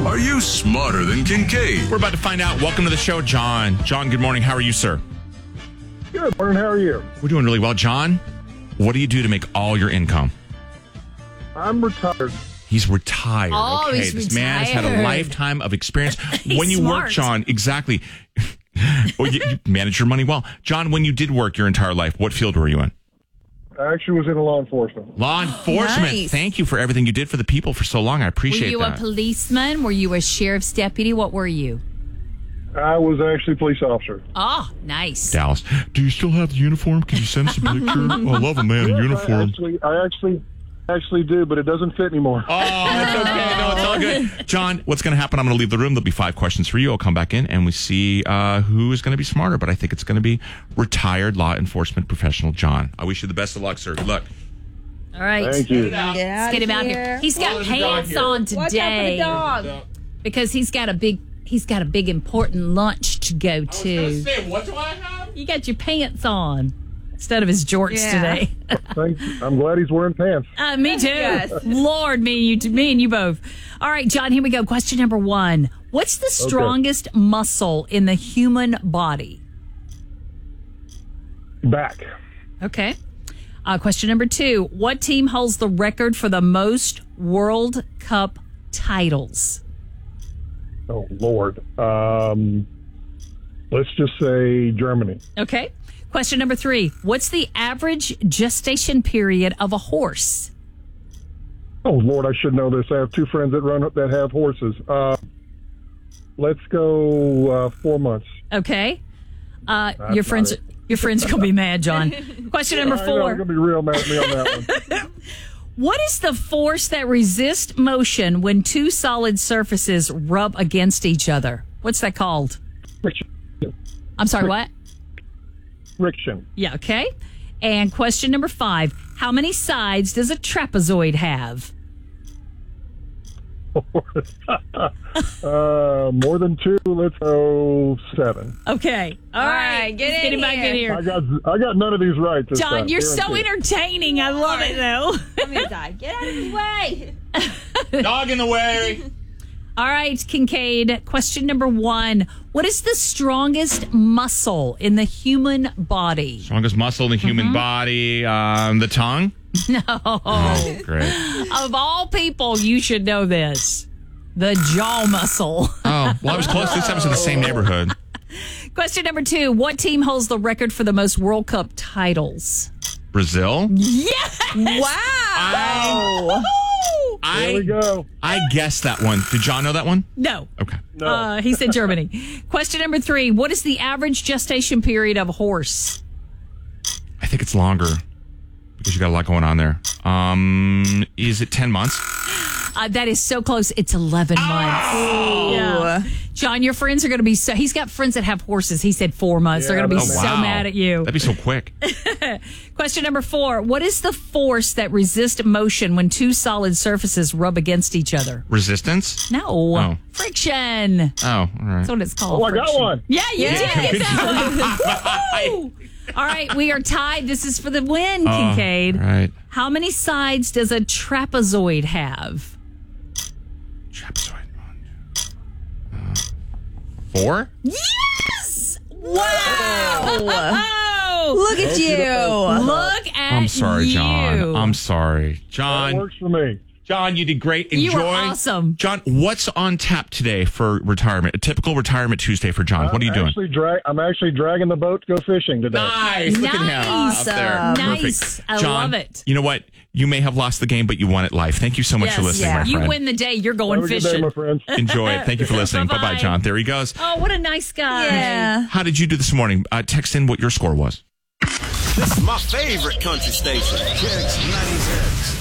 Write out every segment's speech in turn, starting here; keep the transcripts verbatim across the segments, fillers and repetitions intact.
Are you smarter than Kincaid? We're about to find out. Welcome to the show, John. John, good morning. How are you, sir? Good morning. How are you? We're doing really well. John, what do you do to make all your income? I'm retired. He's retired. Oh, okay, he's this man has had a retired. lifetime of experience. When you smart. work, John, exactly. Well, you, you manage your money well. John, when you did work your entire life, what field were you in? I actually was in law enforcement. Law enforcement. Nice. Thank you for everything you did for the people for so long. I Were appreciate you that. a policeman? Were you a sheriff's deputy? What were you? I was actually a police officer. Oh, nice. Dallas. Do you still have the uniform? Can you send us a picture? I love a man in Yes, uniform. I actually, I actually, actually do, but it doesn't fit anymore. Oh, it's okay. No, it's all good. John, what's going to happen? I'm going to leave the room. There'll be five questions for you. I'll come back in and we see uh, who is going to be smarter. But I think it's going to be retired law enforcement professional John. I wish you the best of luck, sir. Good luck. All right. Thank you. Let's get him out here. He's got Oh, there's a dog pants here. on today because he's got a big he's got a big important lunch to go to. say, what do I have? You got your pants on instead of his jorts Yeah. today. Thank you. I'm glad he's wearing pants. Uh, me too. Yes. Lord, me, you, me, and you both. All right, John. Here we go. Question number one: what's the strongest muscle in the human body? Back. Okay. Uh, question number two: what team holds the record for the most World Cup titles? Oh, Lord. Um, let's just say Germany. Okay. Question number three: what's the average gestation period of a horse? Oh, Lord, I should know this. I have two friends that run that have horses. Uh, let's go uh, four months. Okay. Uh, your not friends, it. your friends gonna be mad, John. Question number I know, four: they're going to be real mad at me on that one. what is the force that resists motion when two solid surfaces rub against each other? What's that called? Friction. I'm sorry, what? Friction. Yeah, okay. And question number five: how many sides does a trapezoid have? uh, more than two. Let's go seven. Okay. All, All right. right, get Let's in him back here. in here. I got I got none of these right this John, time. you're so Guaranteed. entertaining. I love it, though. I'm gonna die. Get out of the way. Dog in the way. All right, Kincaid. Question number one. What is the strongest muscle in the human body? Strongest muscle in the human Mm-hmm. body. Um, the tongue. No. Oh, great. Of all people, you should know this. The jaw muscle. Oh, well, I was close. This time was in the same neighborhood. Question number two. What team holds the record for the most World Cup titles? Brazil. Yes! Wow. I, There we go. I guessed that one. Did John know that one? No. Okay. No. Uh, he said Germany. Question number three. What is the average gestation period of a horse? I think it's longer because you got a lot going on there. Um, is it ten months? Uh, that is so close. It's eleven months. Yeah. John, your friends are going to be so. He's got friends that have horses. He said four months. They're Yeah, going to be that's so wow. mad at you. That'd be so quick. Question number four. What is the force that resists motion when two solid surfaces rub against each other? Resistance? No. Oh. Friction. Oh, all right. That's what it's called. Oh, I got friction. one. Yeah, you Yeah. did get that one. Woo! All right, we are tied. This is for the win, Kincaid. All right. How many sides does a trapezoid have? Trapezoid. Uh, four? Yes! Wow! Look at you. Look at I'm sorry, you. John. I'm sorry. That John, works for me. John, you did great. You Enjoy. were awesome. John, what's on tap today for retirement? A typical retirement Tuesday for John. What are you I'm doing? Actually dra- I'm actually dragging the boat to go fishing today. Nice. Look at him. Nice. Up there. Nice. Perfect. I John, love it. You know what? You may have lost the game, but you won it live. Thank you so much Yes, for listening, yeah. my You friend. win the day. You're going Have a good day, fishing. my friends. Enjoy it. Thank you for listening. Bye-bye. Bye-bye, John. There he goes. Oh, what a nice guy. Yeah. How did you do this morning? Uh, text in what your score was. This is my favorite country station. Kicks ninety-six.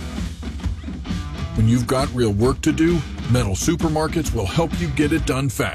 When you've got real work to do, Metal Supermarkets will help you get it done fast.